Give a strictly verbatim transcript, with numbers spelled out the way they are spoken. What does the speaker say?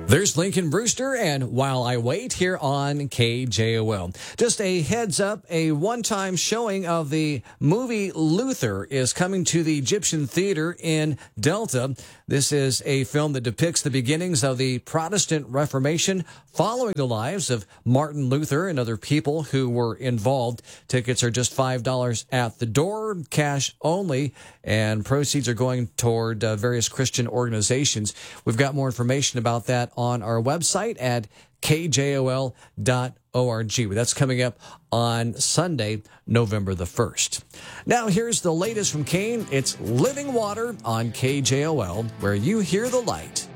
There's Lincoln Brewster, and While I Wait here on K J O L. Just a heads up, a one-time showing of the movie Luther is coming to the Egyptian Theater in Delta. This is a film that depicts the beginnings of the Protestant Reformation following the lives of Martin Luther and other people who were involved. Tickets are just five dollars at the door, cash only, and proceeds are going toward uh, various Christian organizations. We've got more information about that on our website at K J O L dot org. That's coming up on Sunday, November the first. Now, here's the latest from Kane. It's Living Water on K J O L, where you hear the light.